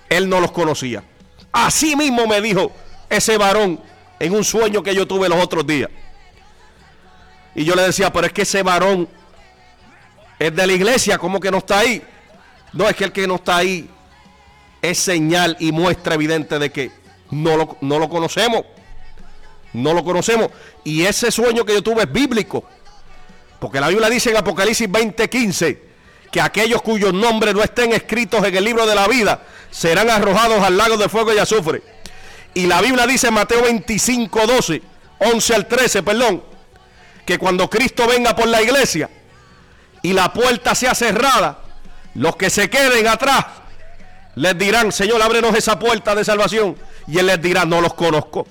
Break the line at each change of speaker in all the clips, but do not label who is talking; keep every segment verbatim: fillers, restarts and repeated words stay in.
él no los conocía. Así mismo me dijo ese varón en un sueño que yo tuve los otros días. Y yo le decía, pero es que ese varón es de la iglesia, ¿cómo que no está ahí? No, es que el que no está ahí es señal y muestra evidente de que no lo, no lo conocemos. No lo conocemos. Y ese sueño que yo tuve es bíblico. Porque la Biblia dice en Apocalipsis veinte quince que aquellos cuyos nombres no estén escritos en el libro de la vida serán arrojados al lago de fuego y azufre. Y la Biblia dice en Mateo veinticinco doce, once al trece, perdón, que cuando Cristo venga por la iglesia y la puerta sea cerrada, los que se queden atrás les dirán, Señor, ábrenos esa puerta de salvación. Y Él les dirá, no los conozco.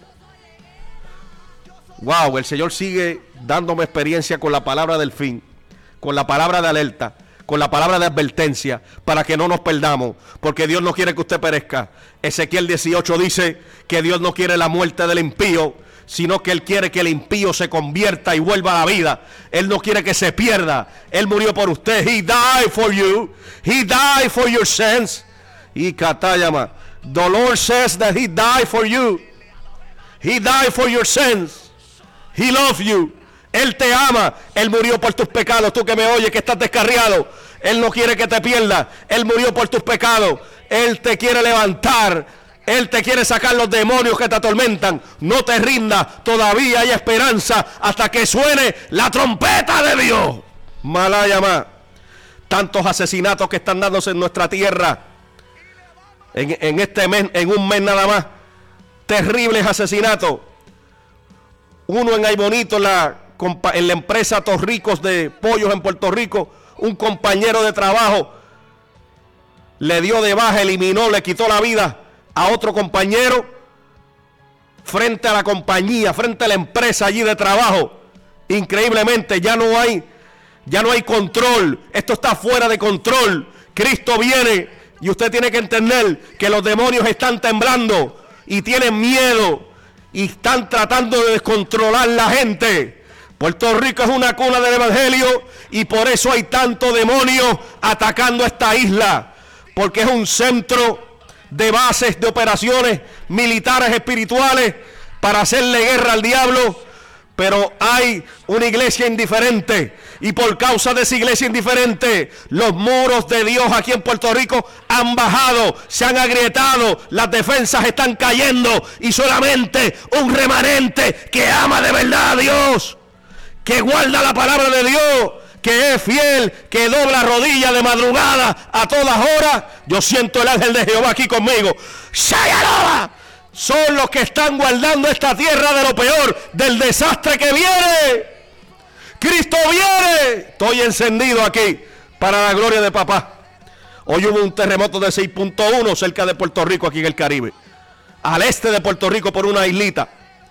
Wow, el Señor sigue dándome experiencia con la palabra del fin, con la palabra de alerta, con la palabra de advertencia, para que no nos perdamos, porque Dios no quiere que usted perezca. Ezequiel dieciocho dice que Dios no quiere la muerte del impío, sino que Él quiere que el impío se convierta y vuelva a la vida. Él no quiere que se pierda. Él murió por usted. He died for you. He died for your sins. Y Katayama, the Lord says that He died for you. He died for your sins. He loves you. Él te ama. Él murió por tus pecados. Tú que me oyes, que estás descarriado, Él no quiere que te pierdas. Él murió por tus pecados. Él te quiere levantar. Él te quiere sacar los demonios que te atormentan. No te rindas. Todavía hay esperanza hasta que suene la trompeta de Dios. Malayama. Tantos asesinatos que están dándose en nuestra tierra. En, en este mes, en un mes nada más. Terribles asesinatos. Uno en Aybonito, en la, en la empresa Torricos de pollos en Puerto Rico. Un compañero de trabajo le dio de baja, eliminó, le quitó la vida a otro compañero frente a la compañía, frente a la empresa allí de trabajo. Increíblemente ya no hay, ya no hay control. Esto está fuera de control. Cristo viene y usted tiene que entender que los demonios están temblando y tienen miedo y están tratando de descontrolar la gente. Puerto Rico es una cuna del evangelio y por eso hay tanto demonio atacando esta isla, porque es un centro de bases, de operaciones militares espirituales para hacerle guerra al diablo. Pero hay una iglesia indiferente, y por causa de esa iglesia indiferente, los muros de Dios aquí en Puerto Rico han bajado, se han agrietado, las defensas están cayendo, y solamente un remanente que ama de verdad a Dios, que guarda la palabra de Dios, que es fiel, que dobla rodillas de madrugada a todas horas. Yo siento el ángel de Jehová aquí conmigo. ¡Shayaloba! Son los que están guardando esta tierra de lo peor, del desastre que viene. Cristo viene. Estoy encendido aquí para la gloria de papá. Hoy hubo un terremoto de seis punto uno cerca de Puerto Rico, aquí en el Caribe, al este de Puerto Rico, por una islita.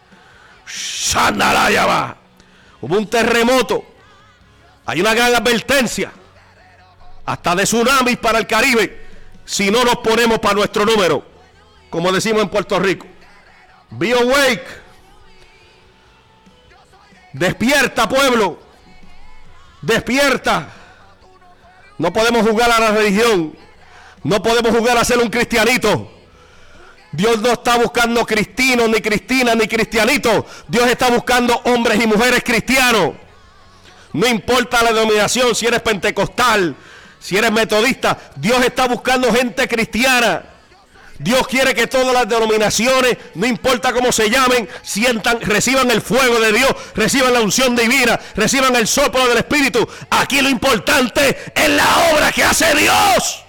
¡Shandalayaba! Hubo un terremoto. Hay una gran advertencia, hasta de tsunamis para el Caribe, si no nos ponemos para nuestro número, como decimos en Puerto Rico. Be awake. Despierta, pueblo. Despierta. No podemos jugar a la religión. No podemos jugar a ser un cristianito. Dios no está buscando cristinos, ni cristinas, ni cristianitos. Dios está buscando hombres y mujeres cristianos. No importa la denominación, si eres pentecostal, si eres metodista, Dios está buscando gente cristiana. Dios quiere que todas las denominaciones, no importa cómo se llamen, sientan, reciban el fuego de Dios, reciban la unción divina, reciban el soplo del Espíritu. Aquí lo importante es la obra que hace Dios.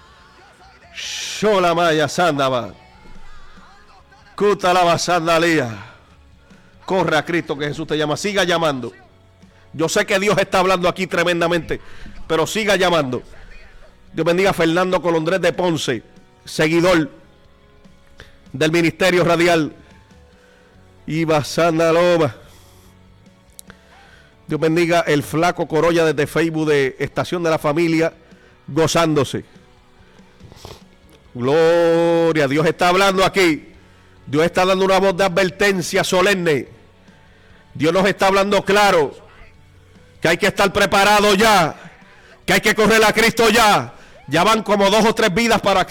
Sholamaya Sandaba. Kutalaba Sandalía. Corre a Cristo que Jesús te llama. Siga llamando. Yo sé que Dios está hablando aquí tremendamente, pero siga llamando. Dios bendiga a Fernando Colondrés de Ponce, seguidor del Ministerio Radial. Iba Sandaloma. Dios bendiga el Flaco Corolla desde Facebook de Estación de la Familia, gozándose. Gloria, Dios está hablando aquí. Dios está dando una voz de advertencia solemne. Dios nos está hablando claro que hay que estar preparado ya, que hay que correr a Cristo ya. Ya van como dos o tres vidas para